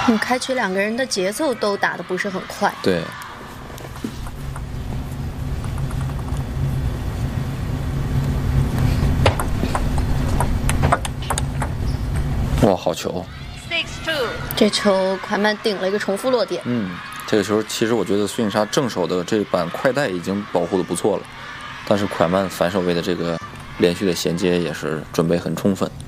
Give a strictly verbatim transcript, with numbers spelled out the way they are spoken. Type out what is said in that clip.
嗯，开局两个人的节奏都打得不是很快。 对。哇，好球！ 这球快慢顶了一个重复落点。 嗯，这个球其实我觉得孙颖莎正手的这板快带已经保护的不错了，但是快慢反手位的这个连续的衔接也是准备很充分。